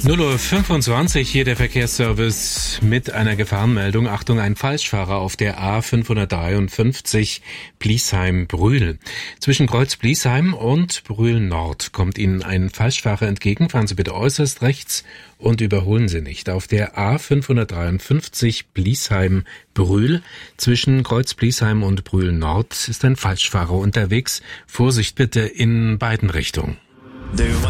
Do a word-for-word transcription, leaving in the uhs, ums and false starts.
null Uhr fünfundzwanzig, hier der Verkehrsservice mit einer Gefahrenmeldung. Achtung, ein Falschfahrer auf der A fünfhundertdreiundfünfzig Bliesheim-Brühl. Zwischen Kreuz Bliesheim und Brühl Nord kommt Ihnen ein Falschfahrer entgegen. Fahren Sie bitte äußerst rechts und überholen Sie nicht. Auf der A fünfhundertdreiundfünfzig Bliesheim-Brühl zwischen Kreuz Bliesheim und Brühl Nord ist ein Falschfahrer unterwegs. Vorsicht bitte in beiden Richtungen.